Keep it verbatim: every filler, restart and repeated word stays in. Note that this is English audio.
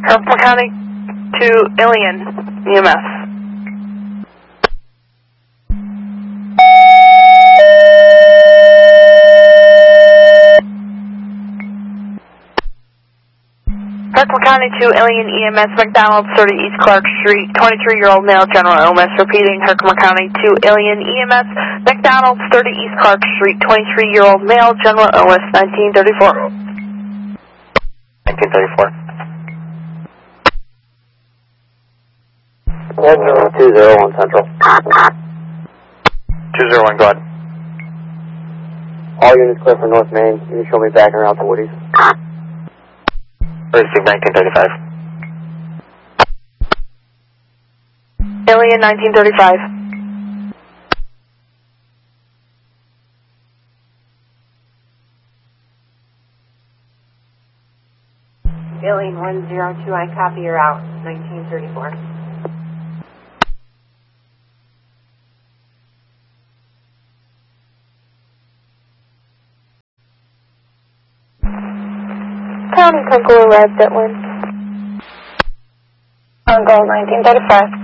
Herkimer County to Ilion E M S. Herkimer County to Ilion E M S, McDonald's, thirty East Clark Street, twenty-three-year-old male, general illness. Repeating, Herkimer County to Ilion E M S, McDonald's, thirty East Clark Street, twenty-three-year-old male, general illness, nineteen thirty-four. nineteen thirty-four. two zero one Central. two zero one, go ahead. All units clear for North Main. Can you show me back and around to Woody's? Receive nineteen thirty-five. Ilion, nineteen thirty-five. Ilion one zero two, I copy, you're out, nineteen thirty-four. County Congo arrived at Lynn. On goal nineteen thirty-five.